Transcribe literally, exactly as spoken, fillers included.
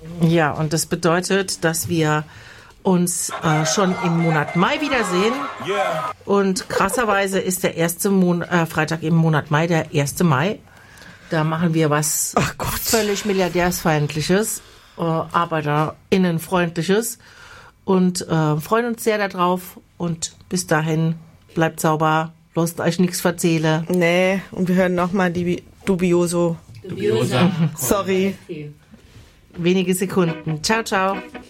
Ja, und das bedeutet, dass wir uns äh, schon im Monat Mai wiedersehen. Yeah. Und krasserweise ist der erste Mon- äh, Freitag im Monat Mai der erste Mai. Da machen wir was Ach Gott. völlig Milliardärsfeindliches, äh, ArbeiterInnenfreundliches und äh, freuen uns sehr darauf. Und bis dahin, bleibt sauber, lasst euch nichts verzählen. Nee, und wir hören nochmal die Dubioso. Dubiosa. Sorry. Wenige Sekunden. Ciao, ciao.